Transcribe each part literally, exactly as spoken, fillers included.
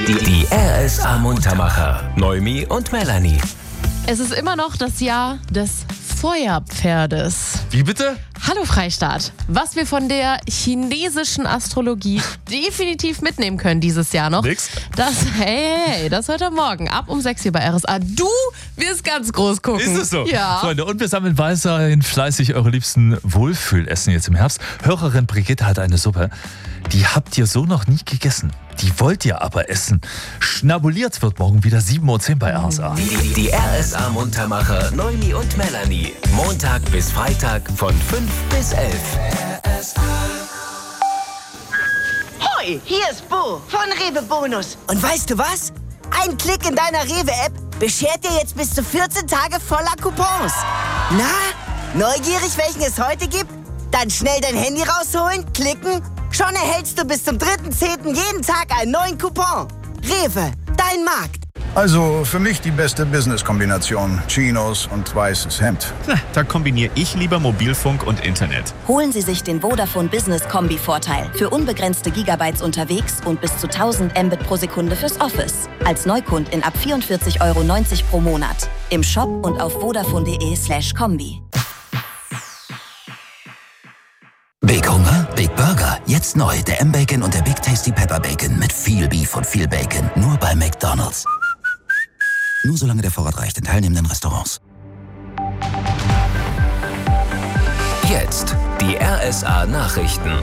Die, die R S A Muntermacher. Noemi und Melanie. Es ist immer noch das Jahr des Feuerpferdes. Wie bitte? Hallo Freistaat. Was wir von der chinesischen Astrologie definitiv mitnehmen können dieses Jahr noch. Nix. Das, hey, hey, das heute Morgen ab um sechs hier bei R S A. Du wirst ganz groß gucken. Ist es so? Ja. Freunde, und wir sammeln weiterhin fleißig eure liebsten Wohlfühlessen jetzt im Herbst. Hörerin Brigitte hat eine Suppe, die habt ihr so noch nie gegessen. Die wollt ihr aber essen. Schnabuliert wird morgen wieder sieben Uhr zehn bei R S A. Die, die, die R S A Muntermacher Noemi und Melanie. Montag bis Freitag von fünf bis elf. Hoi, hier ist Bo von Rewe Bonus. Und weißt du was? Ein Klick in deiner Rewe-App beschert dir jetzt bis zu vierzehn Tage voller Coupons. Na, neugierig, welchen es heute gibt? Dann schnell dein Handy rausholen, klicken. Schon erhältst du bis zum dritten zehnten jeden Tag einen neuen Coupon. Rewe, dein Markt. Also für mich die beste Business-Kombination. Chinos und weißes Hemd. Na, da kombiniere ich lieber Mobilfunk und Internet. Holen Sie sich den Vodafone Business Kombi-Vorteil für unbegrenzte Gigabytes unterwegs und bis zu tausend Mbit pro Sekunde fürs Office. Als Neukundin ab vierundvierzig Euro neunzig pro Monat. Im Shop und auf vodafone.de slash Kombi. Big Hunger, Big Burger. Jetzt neu der M-Bacon und der Big Tasty Pepper Bacon mit viel Beef und viel Bacon. Nur bei McDonald's. Nur solange der Vorrat reicht in teilnehmenden Restaurants. Jetzt die R S A Nachrichten.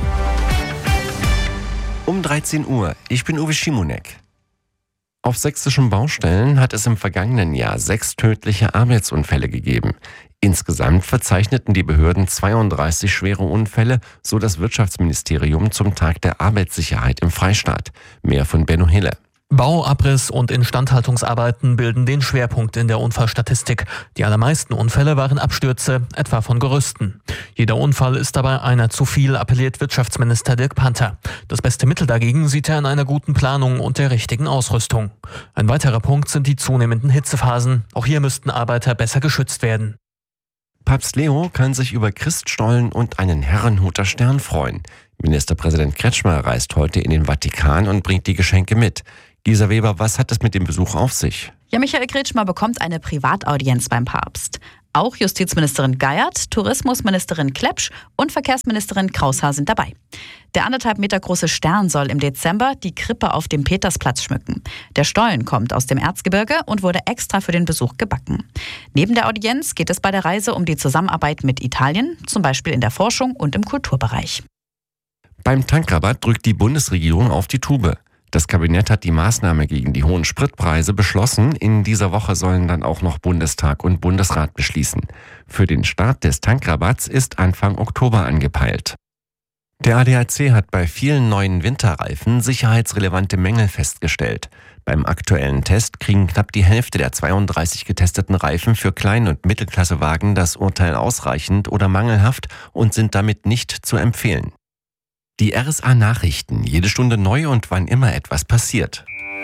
Um dreizehn Uhr. Ich bin Uwe Schimonek. Auf sächsischen Baustellen hat es im vergangenen Jahr sechs tödliche Arbeitsunfälle gegeben. Insgesamt verzeichneten die Behörden zweiunddreißig schwere Unfälle, so das Wirtschaftsministerium zum Tag der Arbeitssicherheit im Freistaat. Mehr von Benno Hille. Bau, Abriss und Instandhaltungsarbeiten bilden den Schwerpunkt in der Unfallstatistik. Die allermeisten Unfälle waren Abstürze, etwa von Gerüsten. Jeder Unfall ist dabei einer zu viel, appelliert Wirtschaftsminister Dirk Panther. Das beste Mittel dagegen sieht er in einer guten Planung und der richtigen Ausrüstung. Ein weiterer Punkt sind die zunehmenden Hitzephasen. Auch hier müssten Arbeiter besser geschützt werden. Papst Leo kann sich über Christstollen und einen Herrenhuter Stern freuen. Ministerpräsident Kretschmer reist heute in den Vatikan und bringt die Geschenke mit. Gisa Weber, was hat es mit dem Besuch auf sich? Ja, Michael Kretschmer bekommt eine Privataudienz beim Papst. Auch Justizministerin Geiert, Tourismusministerin Klepsch und Verkehrsministerin Kraushaar sind dabei. Der anderthalb Meter große Stern soll im Dezember die Krippe auf dem Petersplatz schmücken. Der Stollen kommt aus dem Erzgebirge und wurde extra für den Besuch gebacken. Neben der Audienz geht es bei der Reise um die Zusammenarbeit mit Italien, zum Beispiel in der Forschung und im Kulturbereich. Beim Tankrabatt drückt die Bundesregierung auf die Tube. Das Kabinett hat die Maßnahme gegen die hohen Spritpreise beschlossen. In dieser Woche sollen dann auch noch Bundestag und Bundesrat beschließen. Für den Start des Tankrabatts ist Anfang Oktober angepeilt. Der A D A C hat bei vielen neuen Winterreifen sicherheitsrelevante Mängel festgestellt. Beim aktuellen Test kriegen knapp die Hälfte der zweiunddreißig getesteten Reifen für Klein- und Mittelklassewagen das Urteil ausreichend oder mangelhaft und sind damit nicht zu empfehlen. Die R S A Nachrichten, jede Stunde neu und wann immer etwas passiert.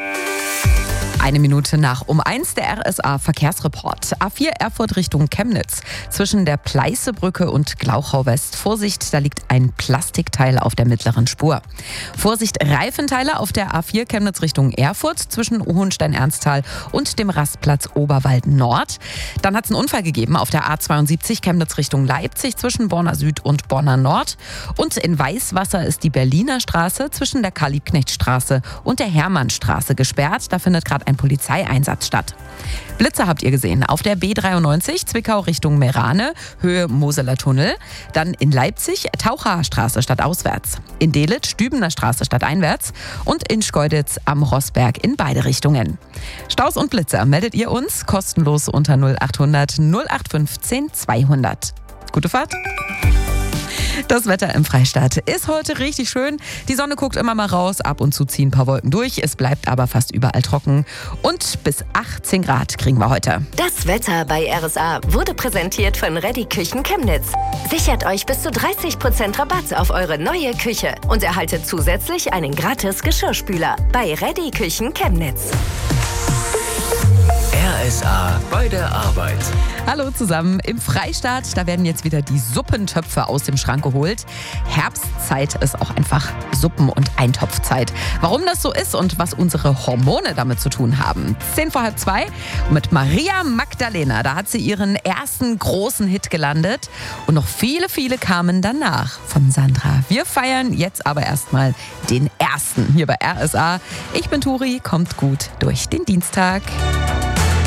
Eine Minute nach um eins der R S A Verkehrsreport. A vier Erfurt Richtung Chemnitz. Zwischen der Pleißebrücke und Glauchau West. Vorsicht, da liegt ein Plastikteil auf der mittleren Spur. Vorsicht, Reifenteile auf der A vier Chemnitz Richtung Erfurt zwischen Hohenstein-Ernsthal und dem Rastplatz Oberwald Nord. Dann hat es einen Unfall gegeben auf der A zweiundsiebzig Chemnitz Richtung Leipzig zwischen Borna Süd und Borna Nord. Und in Weißwasser ist die Berliner Straße zwischen der Karl-Liebknecht-Straße und der Hermannstraße gesperrt. Da findet gerade ein Polizeieinsatz statt. Blitze habt ihr gesehen auf der B dreiundneunzig Zwickau Richtung Merane, Höhe Moseler Tunnel. Dann in Leipzig Tauchacher Straße stadtauswärts. In Delitzsch Dübener Straße stadteinwärts und in Schkeuditz am Rossberg in beide Richtungen. Staus und Blitze meldet ihr uns kostenlos unter null achthundert null acht fünfzehn zweihundert. Gute Fahrt! Das Wetter im Freistaat ist heute richtig schön. Die Sonne guckt immer mal raus, ab und zu ziehen ein paar Wolken durch. Es bleibt aber fast überall trocken. Und bis achtzehn Grad kriegen wir heute. Das Wetter bei R S A wurde präsentiert von Reddy Küchen Chemnitz. Sichert euch bis zu dreißig Prozent Rabatt auf eure neue Küche und erhaltet zusätzlich einen gratis Geschirrspüler bei Reddy Küchen Chemnitz. R S A bei der Arbeit. Hallo zusammen. Im Freistaat, da werden jetzt wieder die Suppentöpfe aus dem Schrank geholt. Herbstzeit ist auch einfach Suppen- und Eintopfzeit. Warum das so ist und was unsere Hormone damit zu tun haben. Zehn vor halb zwei. Und mit Maria Magdalena, da hat sie ihren ersten großen Hit gelandet. Und noch viele, viele kamen danach von Sandra. Wir feiern jetzt aber erstmal den ersten hier bei R S A. Ich bin Turi, kommt gut durch den Dienstag.